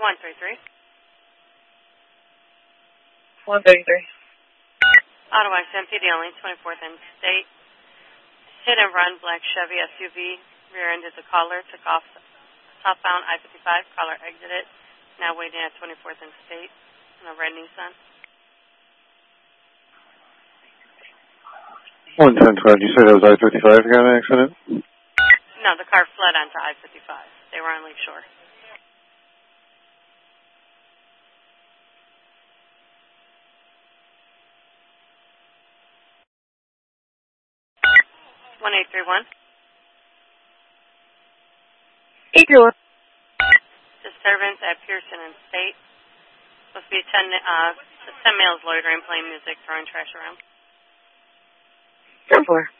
133. 133. Ottawa XMPD only, 24th and State. Hit and run black Chevy SUV. Rear-ended the caller. Took off southbound I-55. Caller exited. Now waiting at 24th and State in a red Nissan. 110, you said that was I-55 got an accident? No, the car fled onto I-55. They were on Lake Shore. One 831. 831. Disturbance at Pearson and State. Supposed to be 10 males loitering, playing music, throwing trash around. 10-4.